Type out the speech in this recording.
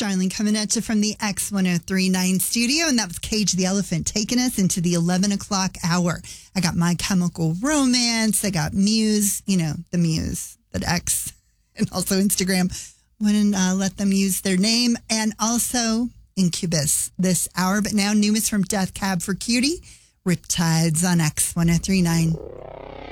Darling, coming at you from the X1039 studio. And that was Cage the Elephant taking us into the 11 o'clock hour. I got My Chemical Romance. I got Muse, the Muse, that X, and also Instagram. Wouldn't let them use their name. And also Incubus this hour. But now, newest from Death Cab for Cutie, Riptides on X1039.